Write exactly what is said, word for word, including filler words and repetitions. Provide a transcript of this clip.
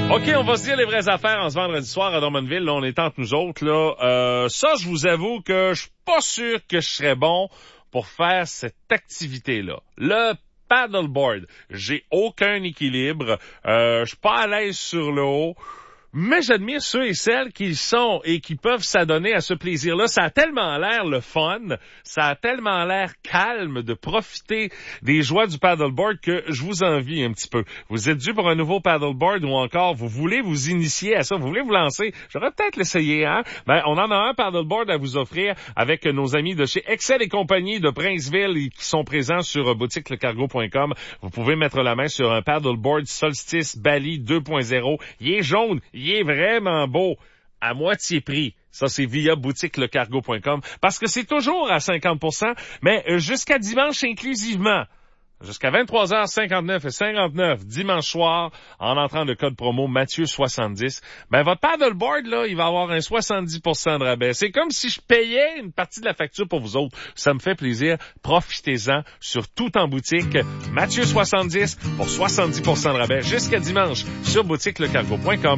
OK, on va se dire les vraies affaires en ce vendredi soir à Drummondville. Là, on est entre nous autres. Là, euh, ça, je vous avoue que je suis pas sûr que je serais bon pour faire cette activité-là. Le paddleboard, j'ai aucun équilibre. Euh, je suis pas à l'aise sur l'eau. Mais j'admire ceux et celles qui sont et qui peuvent s'adonner à ce plaisir-là. Ça a tellement l'air le fun, ça a tellement l'air calme de profiter des joies du paddleboard que je vous envie un petit peu. Vous êtes dû pour un nouveau paddleboard ou encore vous voulez vous initier à ça, vous voulez vous lancer. J'aurais peut-être l'essayer, hein? Ben, on en a un paddleboard à vous offrir avec nos amis de chez Excel et compagnie de Princeville qui sont présents sur boutique le cargo point com. Vous pouvez mettre la main sur un paddleboard Solstice Bali deux point zéro. Il est jaune. Il est vraiment beau, à moitié prix. Ça, c'est via boutique le cargo point com. Parce que c'est toujours à cinquante pour cent, mais jusqu'à dimanche inclusivement. Jusqu'à vingt-trois heures cinquante-neuf et cinquante-neuf dimanche soir, en entrant le code promo Mathieu soixante-dix, ben votre paddleboard, là, il va avoir un soixante-dix pour cent de rabais. C'est comme si je payais une partie de la facture pour vous autres. Ça me fait plaisir. Profitez-en sur tout en boutique. Mathieu soixante-dix pour soixante-dix pour cent de rabais jusqu'à dimanche sur boutique le cargo point com.